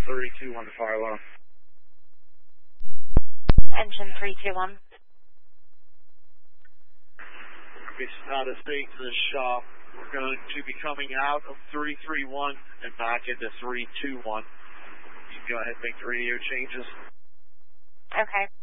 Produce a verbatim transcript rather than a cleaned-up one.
three two one to fire alarm. Engine three two one. It's not a state to the shop. We're going to be coming out of three three one and back into three two one. You can go ahead and make the radio changes. Okay.